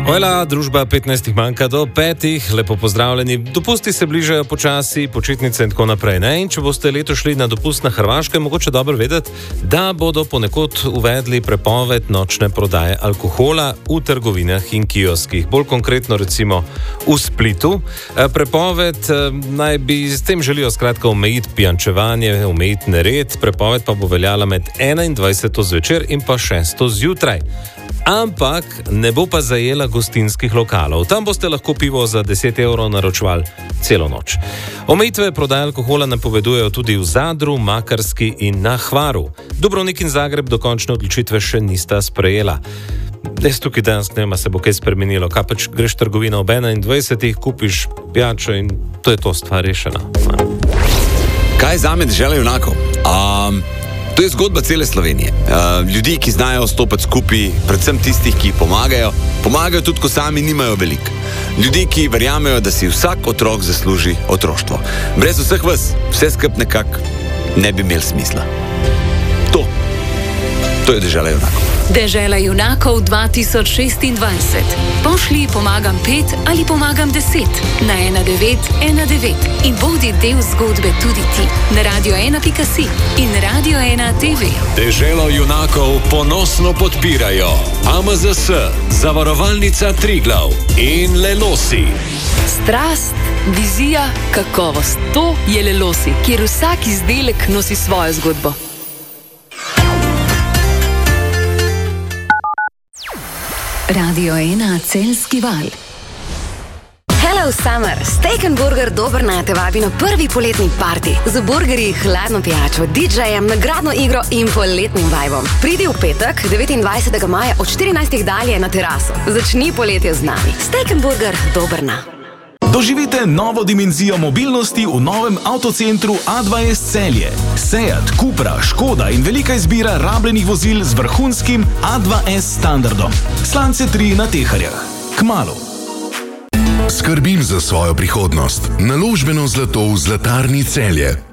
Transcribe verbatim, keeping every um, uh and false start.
Hvala, družba petnajstih manjka do petih, lepo pozdravljeni. Dopusti se bližajo počasi, počitnice in tako naprej. Ne? In če boste leto šli na dopust na Hrvaško, je mogoče dobro vedeti, da bodo ponekod uvedli prepoved nočne prodaje alkohola v trgovinah in kioskih. Bolj konkretno recimo v Splitu. Prepoved naj bi s tem želijo skratka omejiti pijančevanje, omejiti nered. Prepoved pa bo veljala med enaindvajseto zvečer in pa šesto zjutraj. Ampak ne bo pa zajela gostinskih lokalov. Tam boste lahko pivo za deset evrov naročevali celo noč. Omejitve prodaje alkohola napovedujejo tudi v Zadru, Makarski in na Hvaru. Dubrovnik in Zagreb dokončne odločitve še nista sprejela. Jaz tukaj danes ne vem, se bo kaj spremenilo. Kaj pač greš v trgovino ob enaindvajsetih, kupiš pijačo in to je to stvar rešena. Kaj zame dežela junakov? Um... To je zgodba cele Slovenije. Uh, ljudi, ki znajo stopiti skupaj, predvsem tistih, ki pomagajo, pomagajo tudi, ko sami nimajo veliko. Ljudi, ki verjamejo, da si vsak otrok zasluži otroštvo. Brez vseh vas, vse skup nekako ne bi imel smisla. To. To je dežela junakov. Dežela junakov dva tisoč šestindvajset. Pošli pomagam pet ali pomagam deset na ena devet ena devet in bodi del zgodbe tudi ti na radio ena pika si in Radio ena te ve. Deželo junakov ponosno podpirajo A M Z S, Zavarovalnica Triglav in Lelosi. Strast, vizija, kakovost. To je Lelosi, kjer vsak izdelek nosi svojo zgodbo. Radio ena Celjski val. Hello Summer! Steak and Burger Dobrna te vabi na prvi poletni party. Z burgerji, hladno pijačo, D J-jem, nagradno igro in poletnim vibom. Pridi v petek, devetindvajsetega maja od štirinajstih dalje na teraso. Začni poletje z nami. Steak and Burger Dobrna. Doživite novo dimenzijo mobilnosti v novem avtocentru A dva S Celje. Seat, Cupra, Škoda in velika izbira rabljenih vozil z vrhunskim A dva S standardom. Slance tri na Teharjah. Kmalu. Skrbim za svojo prihodnost. Naložbeno zlato v Zlatarni Celje.